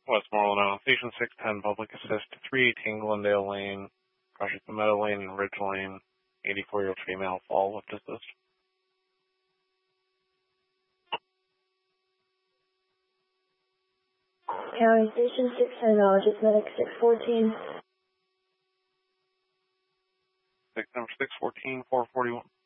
Westmoreland Island, Station 610, Public Assist, 318 Glendale Lane, Project the Meadow Lane and Ridge Lane, 84-year-old female, fall. What is this? County Station 610, just medic 614. Number 614, 441.